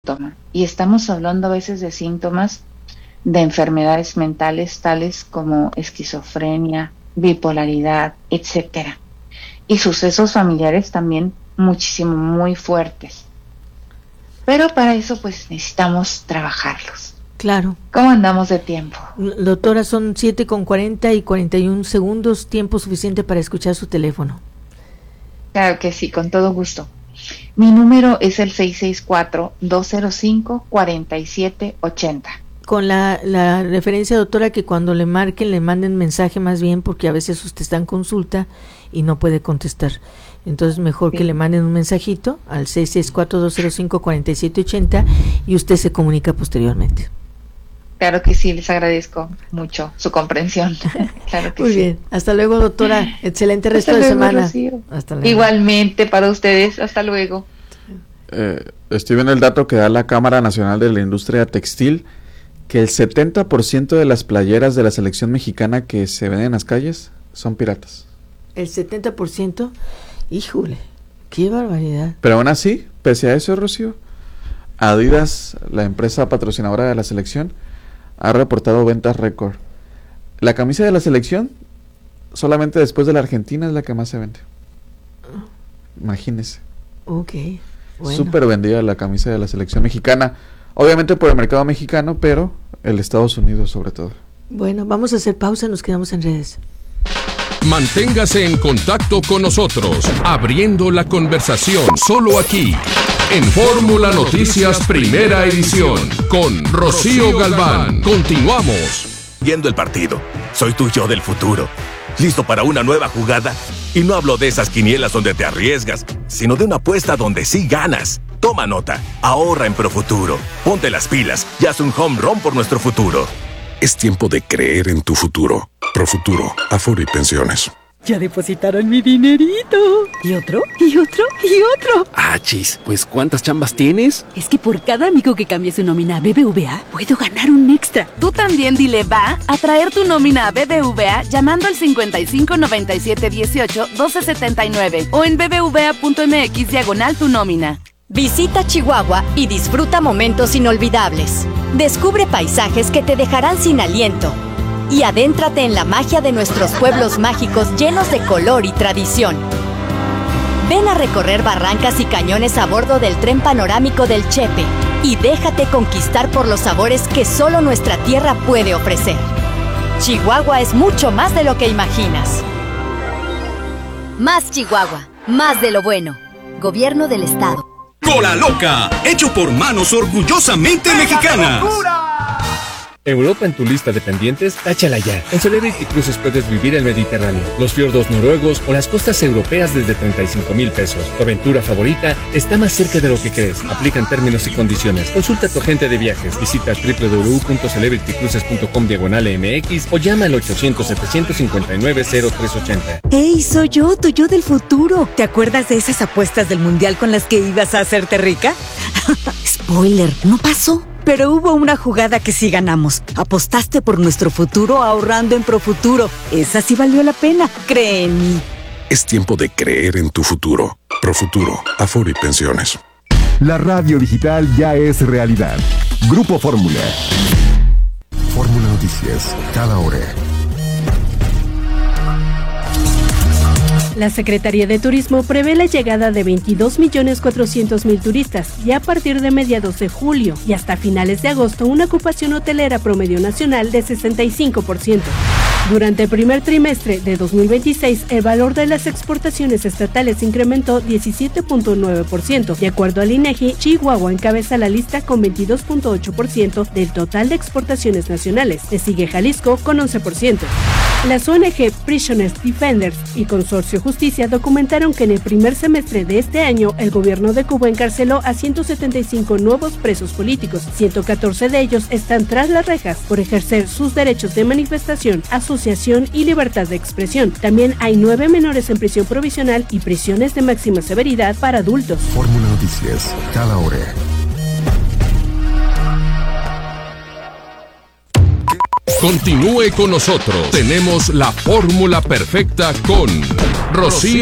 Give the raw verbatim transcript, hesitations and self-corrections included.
síntoma. Y estamos hablando a veces de síntomas de enfermedades mentales tales como esquizofrenia, bipolaridad, etcétera. Y sucesos familiares también muchísimo, muy fuertes. Pero para eso pues necesitamos trabajarlos. Claro. ¿Cómo andamos de tiempo? Doctora, son siete con cuarenta y cuarenta y un segundos, tiempo suficiente para escuchar su teléfono. Claro que sí, con todo gusto. Mi número es el seis seis cuatro, dos cero cinco, cuatro siete ocho cero. Con la, la referencia, doctora, que cuando le marquen, le manden mensaje más bien, porque a veces usted está en consulta y no puede contestar. Entonces mejor sí. que le manden un mensajito al seis seis cuatro, dos cero cinco, cuatro siete ocho cero y usted se comunica posteriormente. Claro que sí, les agradezco mucho su comprensión. Claro que Muy sí. bien, hasta luego, doctora. Excelente resto Hasta de luego, semana. Rocío. Hasta luego. Igualmente para ustedes, hasta luego. Eh, estoy viendo el dato que da la Cámara Nacional de la Industria Textil, que el setenta por ciento de las playeras de la selección mexicana que se ven en las calles son piratas. El setenta por ciento, híjole, qué barbaridad. Pero aún así, pese a eso, Rocío, Adidas, la empresa patrocinadora de la selección, ha reportado ventas récord. La camisa de la selección, solamente después de la Argentina, es la que más se vende. Imagínese. Ok, bueno. Súper vendida la camisa de la selección mexicana. Obviamente por el mercado mexicano, pero el Estados Unidos sobre todo. Bueno, vamos a hacer pausa, nos quedamos en redes. Manténgase en contacto con nosotros, abriendo la conversación solo aquí, en Fórmula Noticias Primera Edición, con Rocío Galván. Continuamos. Viendo el partido, soy tu yo del futuro, listo para una nueva jugada. Y no hablo de esas quinielas donde te arriesgas, sino de una apuesta donde sí ganas. Toma nota, ahorra en Profuturo, ponte las pilas y haz un home run por nuestro futuro. Es tiempo de creer en tu futuro. Profuturo, Afore y Pensiones. Ya depositaron mi dinerito. ¿Y otro? ¿Y otro? ¿Y otro? Ah, chis, pues ¿cuántas chambas tienes? Es que por cada amigo que cambie su nómina a B B V A, puedo ganar un extra. Tú también dile va a traer tu nómina a B B V A llamando al cincuenta y cinco noventa y siete dieciocho doce setenta y nueve o en bbva.mx diagonal tu nómina. Visita Chihuahua y disfruta momentos inolvidables. Descubre paisajes que te dejarán sin aliento. Y adéntrate en la magia de nuestros pueblos mágicos llenos de color y tradición. Ven a recorrer barrancas y cañones a bordo del tren panorámico del Chepe y déjate conquistar por los sabores que solo nuestra tierra puede ofrecer. Chihuahua es mucho más de lo que imaginas. Más Chihuahua, más de lo bueno. Gobierno del Estado. Cola Loca, hecho por manos orgullosamente mexicanas. Europa en tu lista de pendientes, táchala ya. En Celebrity Cruises puedes vivir el Mediterráneo, los fiordos noruegos o las costas europeas desde treinta y cinco mil pesos. Tu aventura favorita está más cerca de lo que crees. Aplican términos y condiciones. Consulta a tu agente de viajes. Visita doble u doble u doble u punto celebrity cruises punto com diagonal M X o llama al ochocientos, setecientos cincuenta y nueve, cero tres ochenta. ¡Ey, soy yo, tu yo del futuro! ¿Te acuerdas de esas apuestas del mundial con las que ibas a hacerte rica? Spoiler, no pasó. Pero hubo una jugada que sí ganamos. Apostaste por nuestro futuro ahorrando en Profuturo. Esa sí valió la pena, cree en mí. Es tiempo de creer en tu futuro. Profuturo, Afore y Pensiones. La radio digital ya es realidad. Grupo Fórmula. Fórmula Noticias, cada hora. La Secretaría de Turismo prevé la llegada de veintidós millones cuatrocientos mil turistas y a partir de mediados de julio y hasta finales de agosto una ocupación hotelera promedio nacional de sesenta y cinco por ciento. Durante el primer trimestre de dos mil veintiséis, el valor de las exportaciones estatales incrementó diecisiete punto nueve por ciento. De acuerdo al INEGI, Chihuahua encabeza la lista con veintidós punto ocho por ciento del total de exportaciones nacionales. Le sigue Jalisco con once por ciento. Las O N G Prisoners Defenders y Consorcio Justicia documentaron que en el primer semestre de este año el gobierno de Cuba encarceló a ciento setenta y cinco nuevos presos políticos. ciento catorce de ellos están tras las rejas por ejercer sus derechos de manifestación, asociación y libertad de expresión. También hay nueve menores en prisión provisional y prisiones de máxima severidad para adultos. Fórmula Noticias, cada hora. Continúe con nosotros. Tenemos la fórmula perfecta con Rocío